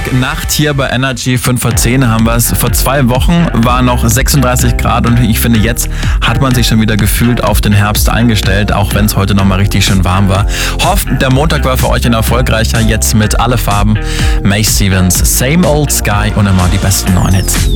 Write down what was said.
Montagnacht hier bei Energy 5 vor 10 haben wir es. Vor 2 Wochen war noch 36 Grad und ich finde, jetzt hat man sich schon wieder gefühlt auf den Herbst eingestellt, auch wenn es heute nochmal richtig schön warm war. Hofft, der Montag war für euch ein erfolgreicher, jetzt mit Alle Farben, May Stevens, Same Old Sky und immer die besten 9 Hits.